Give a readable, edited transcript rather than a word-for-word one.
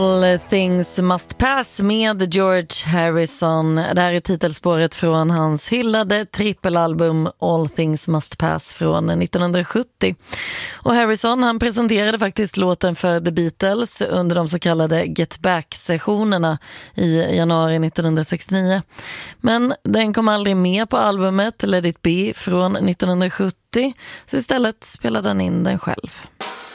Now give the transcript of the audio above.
All Things Must Pass med George Harrison. Det här är titelspåret från hans hyllade trippelalbum All Things Must Pass från 1970. Och Harrison, han presenterade faktiskt låten för The Beatles under de så kallade Get Back-sessionerna i januari 1969. Men den kom aldrig med på albumet Let It Be från 1970, så istället spelade han in den själv.